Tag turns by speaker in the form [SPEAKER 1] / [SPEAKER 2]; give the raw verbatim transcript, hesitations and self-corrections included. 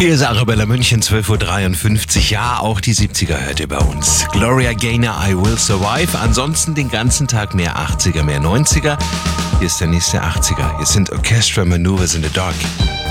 [SPEAKER 1] Hier ist Arabella München, zwölf Uhr dreiundfünfzig. Ja, auch die siebziger hört ihr bei uns. Gloria Gaynor, I Will Survive. Ansonsten den ganzen Tag mehr achtziger, mehr neunziger. Hier ist der nächste achtziger. Hier sind Orchestra Maneuvers in the Dark.